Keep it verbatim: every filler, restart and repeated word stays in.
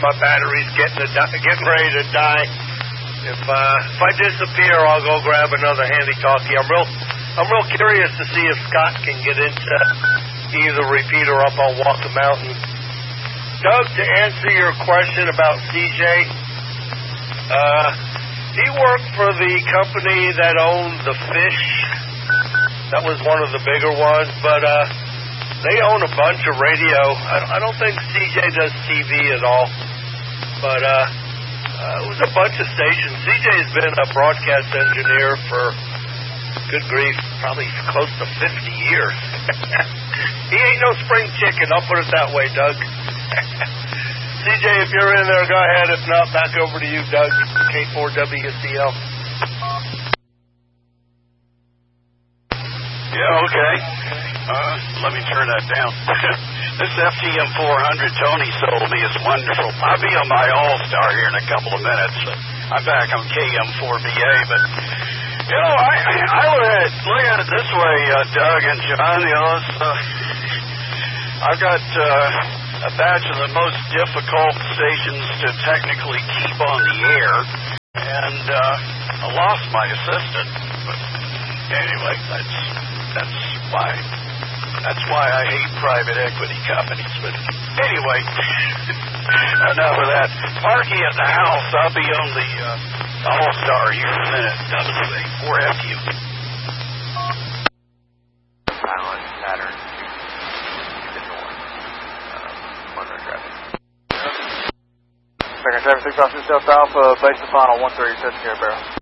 my battery's getting to die, getting ready to die. If uh, if I disappear, I'll go grab another handy-talkie. I'm real, I'm real curious to see if Scott can get into either repeat or up on Walker Mountain. Doug, to answer your question about C J, uh, he worked for the company that owned the Fish. That was one of the bigger ones, but uh, they own a bunch of radio. I, I don't think C J does T V at all, but uh, uh, it was a bunch of stations. C J's been a broadcast engineer for, good grief, probably close to fifty years. He ain't no spring chicken, I'll put it that way, Doug. C J, if you're in there, go ahead. If not, back over to you, Doug, K four W C L. Yeah, okay. Uh, let me turn that down. This F T M four hundred Tony sold me is wonderful. I'll be on my All-Star here in a couple of minutes. I'm back on K M four B A, but, you know, I, I look, at it, look at it this way, uh, Doug and John. You know, it's, uh, I've got uh, a batch of the most difficult stations to technically keep on the air, and uh, I lost my assistant. But anyway, that's that's why that's why I hate private equity companies. But anyway, enough of that. Parky at the house. I'll be on the uh, All-Star here in a minute. W A four F U. Island pattern. Second traffic six off South Alpha, base to final one thirty, seven here, barrel.